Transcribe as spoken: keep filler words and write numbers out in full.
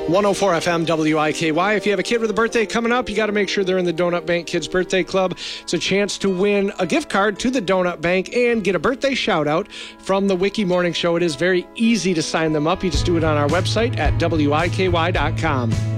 one oh four F M W I K Y. If you have a kid with a birthday coming up, you got to make sure they're in the Donut Bank Kids Birthday Club. It's a chance to win a gift card to the Donut Bank and get a birthday shout out from the Wiki Morning Show. It is very easy to sign them up. You just do it on our website at W I K Y dot com.